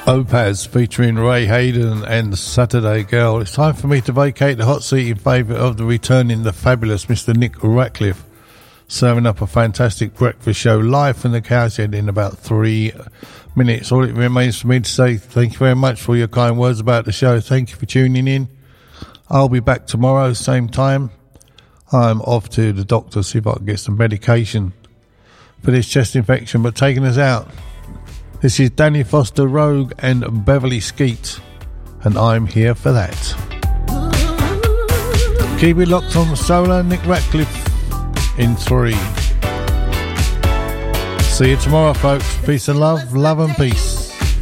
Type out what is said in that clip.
Opaz featuring Ray Hayden and the Saturday Girl. It's time for me to vacate the hot seat in favour of the returning, the fabulous Mr. Nick Ratcliffe, serving up a fantastic breakfast show live from the Cowshed in about 3 minutes. All it remains for me to say, thank you very much for your kind words about the show. Thank you for tuning in. I'll be back tomorrow, same time. I'm off to the doctor, see if I can get some medication for this chest infection, but taking us out, this is Danny Foster, Rogue and Beverly Skeet, and I'm here for that. Keep it locked on Solar, Nick Ratcliffe in 3. See you tomorrow, folks. Peace and love and peace.